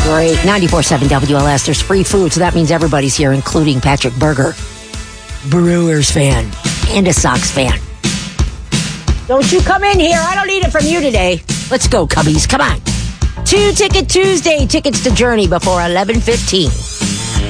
Great. 94.7 WLS. There's free food, so that means everybody's here, including Patrick Berger. Brewers fan and a Sox fan. Don't you come in here. I don't need it from you today. Let's go, Cubbies. Come on. 2 Ticket Tuesday. Tickets to Journey before 11:15.